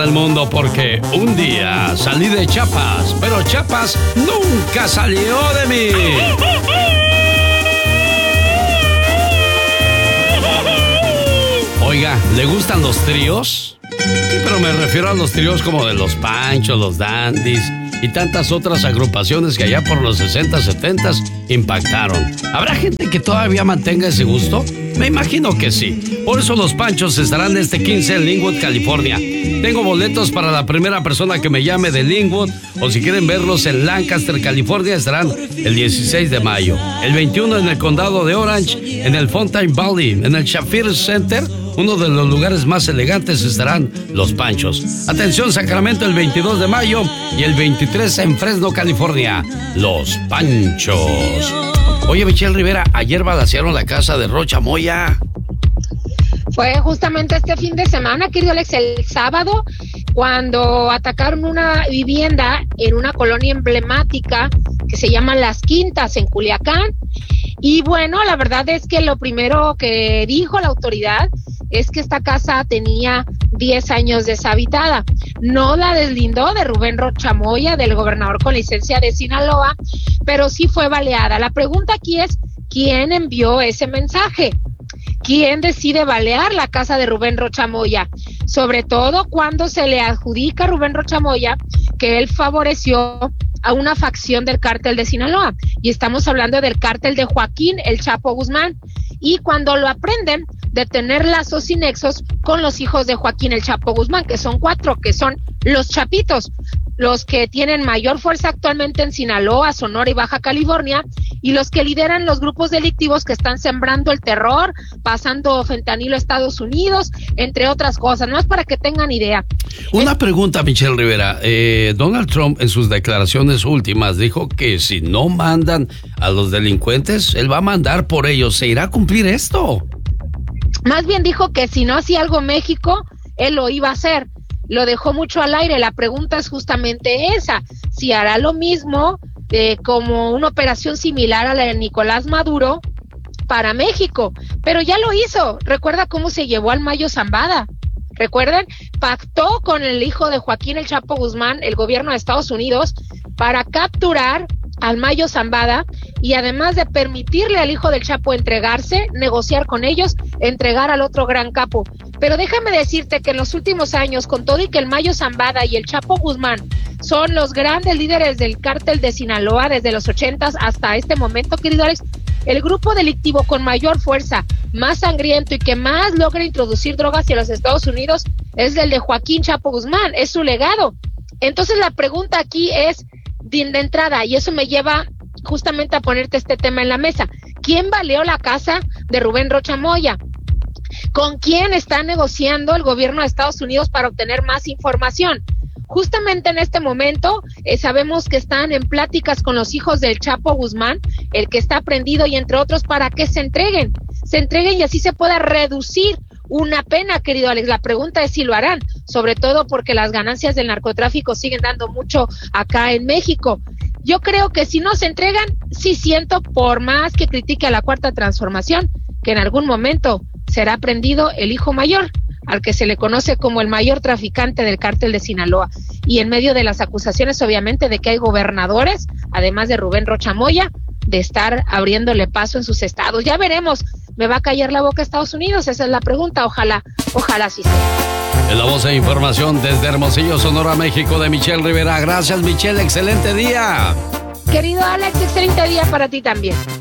del mundo porque un día salí de Chiapas, pero Chiapas nunca salió de mí. Oiga, ¿le gustan los tríos? Sí, pero me refiero a los tríos como de los Panchos, los Dandies y tantas otras agrupaciones que allá por los 60, 70 impactaron. ¿Habrá gente que todavía mantenga ese gusto? Me imagino que sí. Por eso los Panchos estarán este 15 en Linwood, California. Tengo boletos para la primera persona que me llame de Linwood, o si quieren verlos en Lancaster, California, estarán el 16 de mayo. El 21 en el condado de Orange, en el Fountain Valley, en el Shafir Center, uno de los lugares más elegantes, estarán los Panchos. Atención, Sacramento, el 22 de mayo y el 23 en Fresno, California, los Panchos. Oye, Michelle Rivera, ayer balacearon la casa de Rocha Moya. Fue justamente este fin de semana, querido Alex, el sábado, cuando atacaron una vivienda en una colonia emblemática que se llama Las Quintas, en Culiacán. Y bueno, la verdad es que lo primero que dijo la autoridad es que esta casa tenía 10 años deshabitada. No la deslindó de Rubén Rocha Moya, del gobernador con licencia de Sinaloa, pero sí fue baleada. La pregunta aquí es, ¿quién envió ese mensaje? ¿Quién decide balear la casa de Rubén Rocha Moya? Sobre todo cuando se le adjudica a Rubén Rocha Moya que él favoreció a una facción del cártel de Sinaloa. Y estamos hablando del cártel de Joaquín El Chapo Guzmán. Y cuando lo aprenden, de tener lazos y nexos con los hijos de Joaquín El Chapo Guzmán, que son 4, que son los Chapitos, los que tienen mayor fuerza actualmente en Sinaloa, Sonora y Baja California, y los que lideran los grupos delictivos que están sembrando el terror, pasando fentanilo a Estados Unidos, entre otras cosas. No es para que tengan idea. Una pregunta, Michelle Rivera. Donald Trump en sus declaraciones últimas dijo que si no mandan a los delincuentes, él va a mandar por ellos. ¿Se irá a cumplir esto? Más bien dijo que si no hacía algo México, él lo iba a hacer. Lo dejó mucho al aire. La pregunta es justamente esa, si hará lo mismo como una operación similar a la de Nicolás Maduro para México, pero ya lo hizo. Recuerda cómo se llevó al Mayo Zambada. ¿Recuerdan? Pactó con el hijo de Joaquín El Chapo Guzmán, el gobierno de Estados Unidos, para capturar al Mayo Zambada y además de permitirle al hijo del Chapo entregarse, negociar con ellos, entregar al otro gran capo. Pero déjame decirte que en los últimos años, con todo y que el Mayo Zambada y el Chapo Guzmán son los grandes líderes del cártel de Sinaloa desde los 80s hasta este momento, querido Alex, el grupo delictivo con mayor fuerza, más sangriento y que más logra introducir drogas hacia los Estados Unidos es el de Joaquín Chapo Guzmán, es su legado. Entonces la pregunta aquí es de entrada, y eso me lleva justamente a ponerte este tema en la mesa. ¿Quién baleó la casa de Rubén Rocha Moya? ¿Con quién está negociando el gobierno de Estados Unidos para obtener más información? Justamente en este momento sabemos que están en pláticas con los hijos del Chapo Guzmán, el que está prendido y entre otros, para que se entreguen y así se pueda reducir una pena, querido Alex. La pregunta es si lo harán, sobre todo porque las ganancias del narcotráfico siguen dando mucho acá en México. Yo creo que si no se entregan, sí siento, por más que critique a la Cuarta Transformación, que en algún momento será prendido el hijo mayor, al que se le conoce como el mayor traficante del cártel de Sinaloa. Y en medio de las acusaciones, obviamente, de que hay gobernadores, además de Rubén Rocha Moya, de estar abriéndole paso en sus estados. Ya veremos. ¿Me va a callar la boca Estados Unidos? Esa es la pregunta. Ojalá sí sea. En la voz de información desde Hermosillo, Sonora, México, de Michelle Rivera. Gracias, Michelle. Excelente día. Querido Alex, excelente día para ti también.